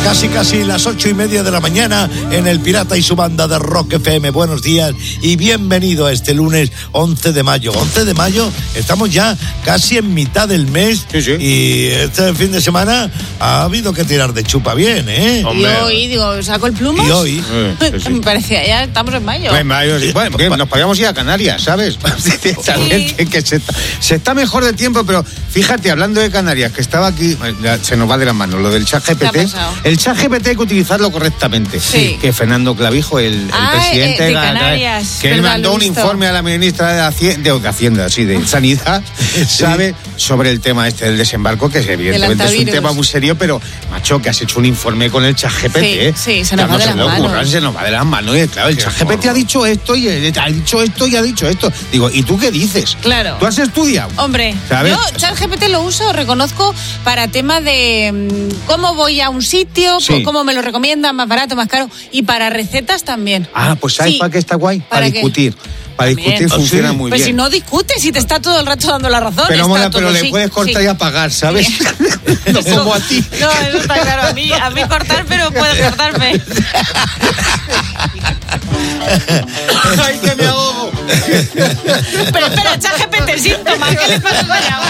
Casi las 8:30 de la mañana en El Pirata y su banda de Rock FM. Buenos días y bienvenido a este lunes 11 de mayo. 11 de mayo, estamos ya casi en mitad del mes. Sí. Y este fin de semana ha habido que tirar de chupa bien, ¿eh? Hombre. Y hoy, digo, ¿saco el plumos? Y hoy. Sí. Me parecía, ya estamos en mayo. En mayo, sí. Bueno, porque nos podríamos ir a Canarias, ¿sabes? Directamente, que se está mejor de tiempo, pero fíjate, hablando de Canarias, que estaba aquí, se nos va de las manos, lo del ChatGPT. El ChatGPT hay que utilizarlo correctamente. Sí. Que Fernando Clavijo, el presidente de Canarias, que él verdad, mandó lo he un visto. informe a la ministra de Hacienda, sí, de Sanidad, ¿sabe? Sobre el tema este del desembarco, que evidentemente es un tema muy serio, pero, macho, que has hecho un informe con el ChatGPT. Sí, se nos va de las manos. Se nos va de las manos. Y claro, el ChatGPT ha dicho esto y ha dicho esto. Digo, ¿y tú qué dices? Claro. ¿Tú has estudiado? Hombre, ¿sabes? yo ChatGPT lo uso, reconozco, para tema de cómo voy a un sitio, Sí. cómo me lo recomiendan, más barato, más caro, y para recetas también. Ah, pues ¿sabes Sí. para qué está guay? Para ¿Para discutir. Para También. discutir funciona ¿Ah, sí? muy Pues bien. si no discutes, si te está todo el rato dando la razón. Pero está mola, todo, pero le sí, puedes cortar sí. y apagar, ¿sabes? No como a ti. No, eso está claro. A mí cortar, pero puedes cortarme. ¡Ay, que me ahogo! Pero espera, ChatGPT, síntoma, ¿qué le pasa allá?